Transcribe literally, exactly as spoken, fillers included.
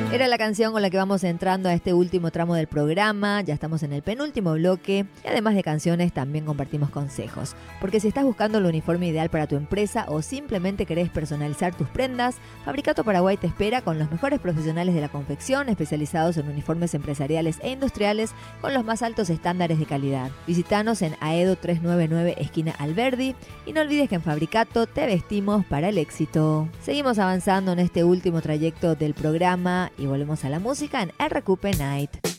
Era la canción con la que vamos entrando a este último tramo del programa. Ya estamos en el penúltimo bloque y además de canciones también compartimos consejos. Porque si estás buscando el uniforme ideal para tu empresa o simplemente querés personalizar tus prendas, Fabricato Paraguay te espera con los mejores profesionales de la confección especializados en uniformes empresariales e industriales con los más altos estándares de calidad. Visítanos en Aedo trescientos noventa y nueve esquina Alberdi y no olvides que en Fabricato te vestimos para el éxito. Seguimos avanzando en este último trayecto del programa y volvemos a la música en R Q P Night.